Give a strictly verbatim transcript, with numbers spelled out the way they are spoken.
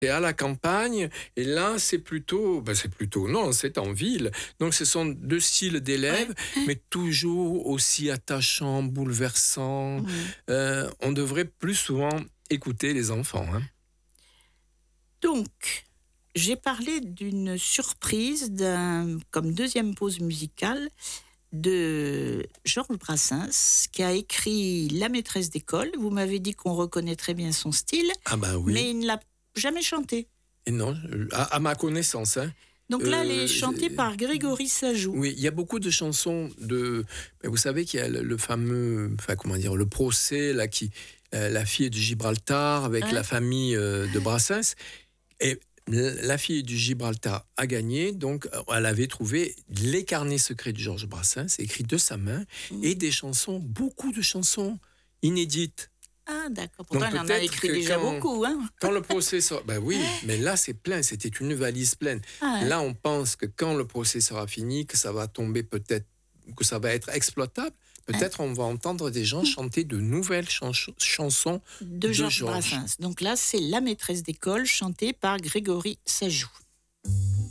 c'est à la campagne, et là, c'est plutôt, ben c'est plutôt, non, c'est en ville. Donc, ce sont deux styles d'élèves, Ouais. mais toujours aussi attachants, bouleversants. Mmh. Euh, on devrait plus souvent écouter les enfants, hein. Donc, j'ai parlé d'une surprise, d'un comme deuxième pause musicale, de Georges Brassens, qui a écrit La maîtresse d'école. Vous m'avez dit qu'on reconnaît très bien son style, Ah ben mais oui. il ne l'a jamais chanté. Et non, euh, à, à ma connaissance, hein. Donc là, elle est Euh, chantée par Grégory Sajou. oui, il y a beaucoup de chansons de. Ben, vous savez qu'il y a le, le fameux, enfin comment dire, le procès là qui, euh, la fille de Gibraltar avec la Ouais. famille euh, de Brassens, et la fille du Gibraltar a gagné, donc elle avait trouvé les carnets secrets de Georges Brassens, écrits de sa main, Mmh. et des chansons, beaucoup de chansons inédites. Ah d'accord, pourtant Donc elle en a peut-être écrit que déjà quand, beaucoup, hein? quand le procès sera... Ben oui, mais là c'est plein, c'était une valise pleine. Ah ouais. Là on pense que quand le procès sera fini, que ça va tomber peut-être, que ça va être exploitable, Ouais. peut-être on va entendre des gens chanter de nouvelles chan- chansons De de Georges Georges. Brassens. Donc là, c'est La maîtresse d'école, chantée par Grégory Sajou.